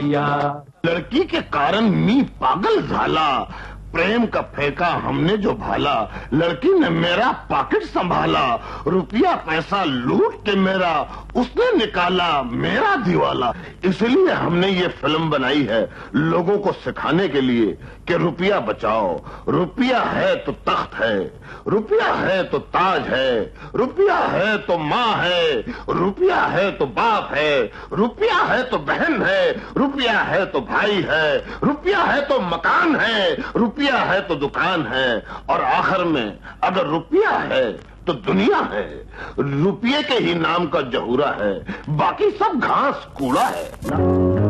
लड़की के कारण मी पागल झाला, प्रेम का फेंका हमने जो भाला, लड़की ने मेरा पॉकेट संभाला, रुपया पैसा लूट के मेरा उसने निकाला मेरा दिवाला। इसलिए हमने ये फिल्म बनाई है लोगों को सिखाने के लिए कि रुपया बचाओ। रुपया है तो तख्त है, रुपया है तो ताज है, रुपया है तो माँ है, रुपया है तो बाप है, रुपया है तो बहन है, रुपया है तो भाई है, रुपया है तो मकान है, रुपया है तो दुकान है, और आखिर में अगर रुपया है तो दुनिया है। रुपये के ही नाम का जहूरा है, बाकी सब घास कूड़ा है।